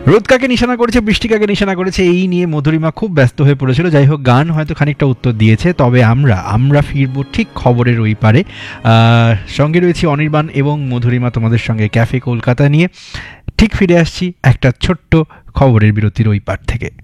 রোদ কাকে নিশানা করেছে, বৃষ্টি কাকে নিশানা করেছে, এই নিয়ে মধুরিমা খুব ব্যস্ত হয়ে পড়েছিল। যাই হোক, গান হয়তো খানিকটা উত্তর দিয়েছে, তবে আমরা ফিরবো ঠিক খবরের ওই পারে। সঙ্গে রয়েছি অনির্বাণ এবং মধুরিমা তোমাদের সঙ্গে ক্যাফে কলকাতা নিয়ে। ঠিক ফিরে আসছি একটা ছোট্ট খবরের বিরতির ওই পার থেকে।